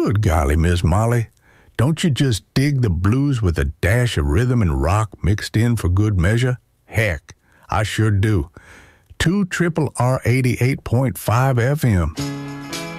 Good golly, Miss Molly. Don't you just dig the blues with a dash of rhythm and rock mixed in for good measure? Heck, I sure do. 2 Triple R 88.5 FM.